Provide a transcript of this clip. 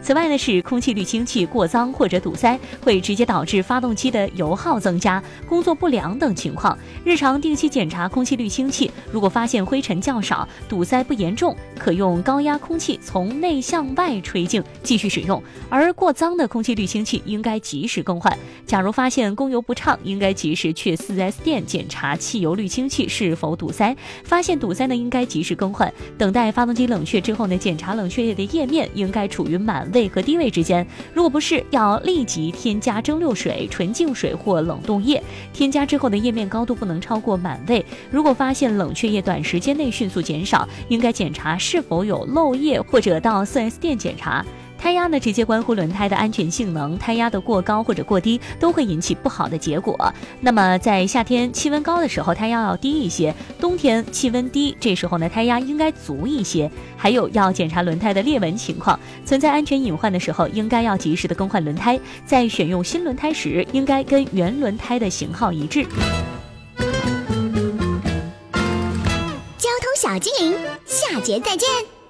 此外呢，是空气滤清器过脏或者堵塞，会直接导致发动机的油耗增加、工作不良等情况。日常定期检查空气滤清器，如果发现灰尘较少、堵塞不严重，可用高压空气从内向外吹净继续使用。而过脏的空气滤清器应该及时更换。假如发现供油不畅，应该及时去 4S 店检查汽油滤清器是否堵塞。发现堵塞呢，应该及时更换。等待发动机冷却之后呢，检查冷却液的液面应该处于满位和低位之间。如果不是，要立即添加蒸馏水、纯净水或冷冻液。添加之后的液面高度不能超过满位。如果发现冷却液短时间内迅速减少，应该检查是否有漏液，或者到 4S 店检查。胎压呢，直接关乎轮胎的安全性能，胎压的过高或者过低都会引起不好的结果。那么在夏天气温高的时候，胎压要低一些；冬天气温低，这时候呢，胎压应该足一些。还有要检查轮胎的裂纹情况，存在安全隐患的时候，应该要及时的更换轮胎。在选用新轮胎时，应该跟原轮胎的型号一致。 交通小精灵，下节再见。